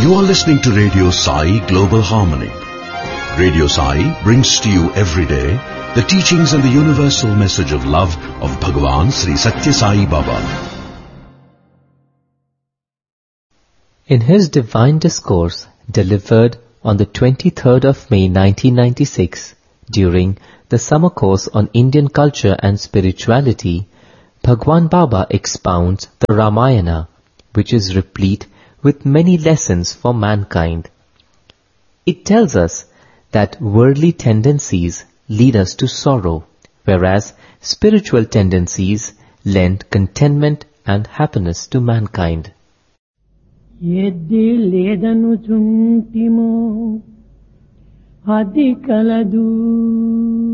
You are listening to Radio Sai Global Harmony. Radio Sai brings to you every day the teachings and the universal message of love of Bhagavan Sri Satya Sai Baba. In his divine discourse delivered on the 23rd of May 1996 during the summer course on Indian culture and spirituality, Bhagwan Baba expounds the Ramayana, which is replete with many lessons for mankind. It tells us that worldly tendencies lead us to sorrow, whereas spiritual tendencies lend contentment and happiness to mankind. ఎద్ది లేదను చుంటిమో అది కలదు